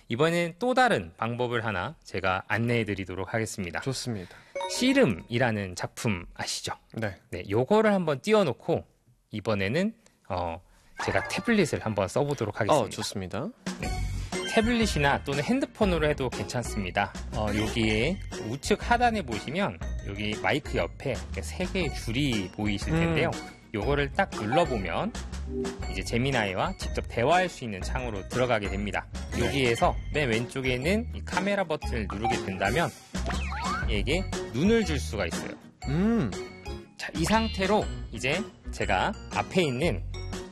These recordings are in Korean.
이번엔 또 다른 방법을 하나 제가 안내해 드리도록 하겠습니다. 좋습니다. 씨름이라는 작품 아시죠? 네. 네, 요거를 한번 띄워놓고 이번에는 제가 태블릿을 한번 써보도록 하겠습니다. 좋습니다. 네, 태블릿이나 또는 핸드폰으로 해도 괜찮습니다. 여기에 우측 하단에 보시면 여기 마이크 옆에 3개의 줄이 보이실 텐데요. 요거를 딱 눌러보면 이제 제미나이와 직접 대화할 수 있는 창으로 들어가게 됩니다. 여기에서 맨 왼쪽에는 이 카메라 버튼을 누르게 된다면 얘에게 눈을 줄 수가 있어요. 자, 이 상태로 이제 제가 앞에 있는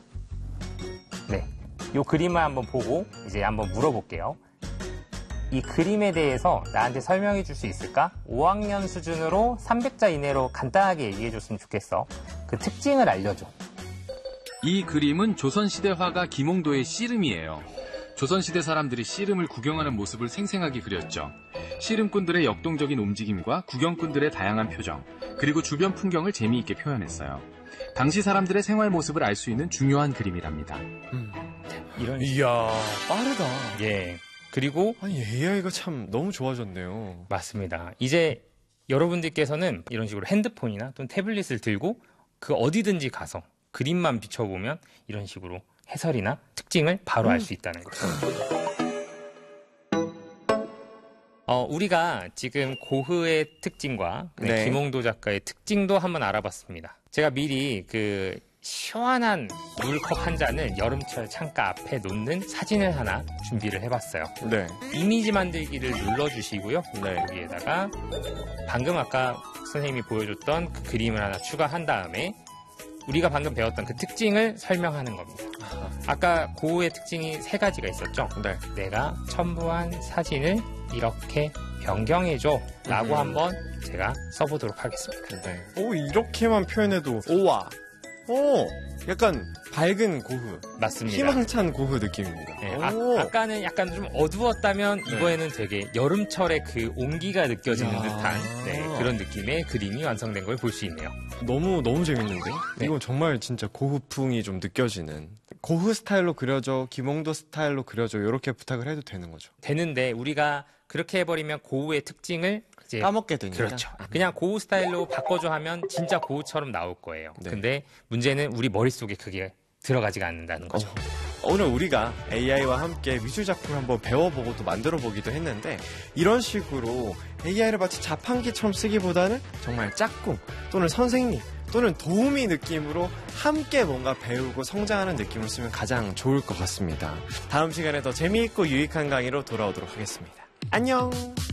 요 그림을 한번 보고 이제 한번 물어볼게요. 이 그림에 대해서 나한테 설명해 줄 수 있을까? 5학년 수준으로 300자 이내로 간단하게 얘기해 줬으면 좋겠어. 그 특징을 알려줘. 이 그림은 조선시대 화가 김홍도의 씨름이에요. 조선시대 사람들이 씨름을 구경하는 모습을 생생하게 그렸죠. 씨름꾼들의 역동적인 움직임과 구경꾼들의 다양한 표정, 그리고 주변 풍경을 재미있게 표현했어요. 당시 사람들의 생활 모습을 알 수 있는 중요한 그림이랍니다. 이야, 빠르다. 예. 그리고 아니, AI가 참 너무 좋아졌네요. 맞습니다. 이제 여러분들께서는 이런 식으로 핸드폰이나 또는 태블릿을 들고 그 어디든지 가서 그림만 비춰보면 이런 식으로 해설이나 특징을 바로 알 수 있다는 거죠. 우리가 지금 고흐의 특징과 네. 김홍도 작가의 특징도 한번 알아봤습니다. 제가 미리 그 시원한 물컵 한 잔을 여름철 창가 앞에 놓는 사진을 하나 준비를 해봤어요. 네. 이미지 만들기를 눌러주시고요. 네. 여기에다가 방금 아까 선생님이 보여줬던 그 그림을 하나 추가한 다음에 우리가 방금 배웠던 그 특징을 설명하는 겁니다. 아까 고흐의 특징이 3가지가 있었죠. 네. 내가 첨부한 사진을 이렇게 변경해줘 라고 한번 제가 써보도록 하겠습니다. 네. 이렇게만 표현해도 오와. 약간 밝은 고흐. 맞습니다. 희망찬 고흐 느낌입니다. 네, 아까는 약간 좀 어두웠다면 이번에는 되게 여름철의 그 온기가 느껴지는 듯한 그런 느낌의 그림이 완성된 걸 볼 수 있네요. 너무 재밌는데요? 네. 이건 정말 진짜 고흐풍이 좀 느껴지는. 고흐 스타일로 그려줘, 김홍도 스타일로 그려줘 이렇게 부탁을 해도 되는 거죠. 되는데 우리가 그렇게 해버리면 고흐의 특징을 이제 까먹게 되니까. 그렇죠. 그냥 고흐 스타일로 바꿔줘 하면 진짜 고흐처럼 나올 거예요. 네. 근데 문제는 우리 머릿속에 그게 들어가지가 않는다는 거죠. 오늘 우리가 AI와 함께 미술작품을 한번 배워보고 또 만들어보기도 했는데 이런 식으로 AI를 마치 자판기처럼 쓰기보다는 정말 짝꿍 또는 선생님 또는 도우미 느낌으로 함께 뭔가 배우고 성장하는 느낌을 쓰면 가장 좋을 것 같습니다. 다음 시간에 더 재미있고 유익한 강의로 돌아오도록 하겠습니다. 안녕!